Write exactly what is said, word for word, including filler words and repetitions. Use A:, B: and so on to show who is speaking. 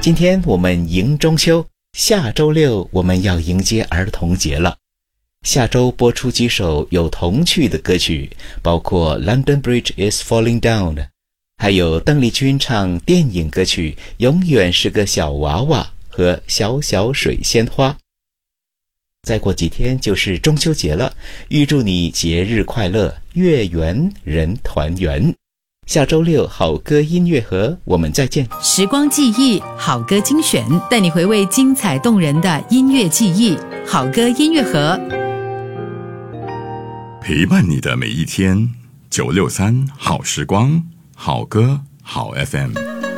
A: 今天我们迎中秋，下周六我们要迎接儿童节了。下周播出几首有童趣的歌曲，包括 London Bridge is Falling Down， 还有邓丽君唱电影歌曲永远是个小娃娃和小小水仙花。再过几天就是中秋节了，预祝你节日快乐，月圆人团圆。下周六好歌音乐盒，我们再见。
B: 时光记忆好歌精选，带你回味精彩动人的音乐记忆。好歌音乐盒，
C: 陪伴你的每一天。九六三好时光，好歌好 F M。